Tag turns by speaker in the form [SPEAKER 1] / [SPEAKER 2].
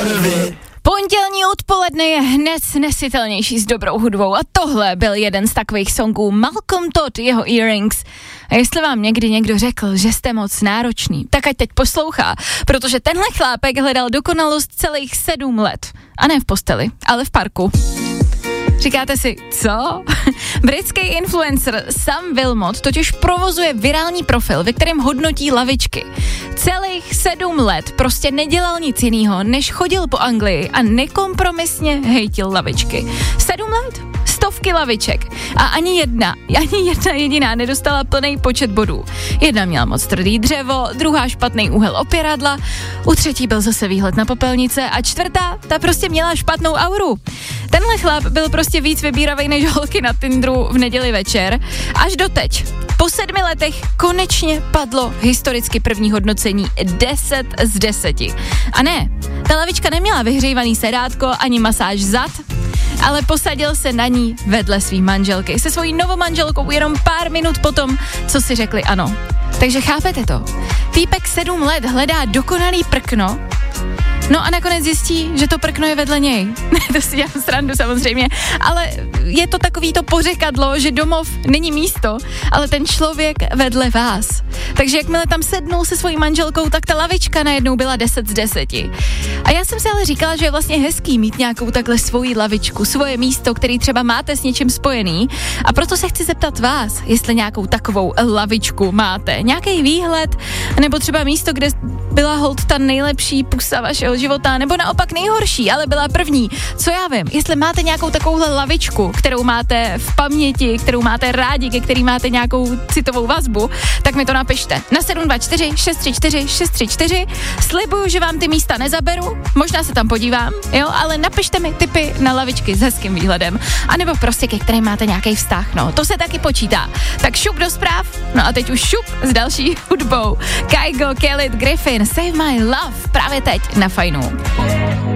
[SPEAKER 1] Pondělní odpoledne je hned snesitelnější s dobrou hudbou a tohle byl jeden z takových songů Malcolm Todd, jeho Earrings. A jestli vám někdy někdo řekl, že jste moc náročný, tak ať teď poslouchá, protože tenhle chlápek hledal dokonalost celých 7 let. A ne v posteli, ale v parku. Říkáte si, co? Britský influencer Sam Wilmot totiž provozuje virální profil, ve kterém hodnotí lavičky. Celých 7 let prostě nedělal nic jinýho, než chodil po Anglii a nekompromisně hejtil lavičky. 7 let? 100 laviček. A ani jedna jediná nedostala plný počet bodů. Jedna měla moc tvrdý dřevo, druhá špatný úhel opěradla, u třetí byl zase výhled na popelnice a čtvrtá, ta prostě měla špatnou auru. Tenhle chlap byl prostě víc vybíravej než holky na Tinderu v neděli večer. Až doteď. Po 7 letech konečně padlo historicky první hodnocení 10 z 10. A ne, ta lavička neměla vyhřívaný sedátko ani masáž zad, ale posadil se na ní vedle svý manželky. Se svojí novomanželkou jenom pár minut potom, co si řekli ano. Takže chápete to? Týpek 7 let hledá dokonalý prkno, no a nakonec zjistí, že to prkno je vedle něj. To si dělám srandu samozřejmě, ale je to takový to pořekadlo, že domov není místo, ale ten člověk vedle vás. Takže jakmile tam sednul se svojí manželkou, tak ta lavička najednou byla 10 z 10. A já jsem si ale říkala, že je vlastně hezký mít nějakou takhle svoji lavičku, svoje místo, který třeba máte s něčím spojený. A proto se chci zeptat vás, jestli nějakou takovou lavičku máte. Nějaký výhled, nebo třeba místo, kde byla holt ta nejlepší pusa vašeho života, nebo naopak nejhorší, ale byla první. Co já vím, jestli máte nějakou takovouhle lavičku, kterou máte v paměti, kterou máte rádi, ke který máte nějakou citovou vazbu, tak mi to napište. Na 724 634 634. Slibuju, že vám ty místa nezaberu, možná se tam podívám, jo, ale napište mi tipy na lavičky s hezkým výhledem, anebo prostě ke kterým máte nějaký vztah, no, to se taky počítá. Tak šup do zpráv, no a teď už šup s další hudbou. Kygo, Khalid, Griffin, Save My Love, právě teď na Fajnu.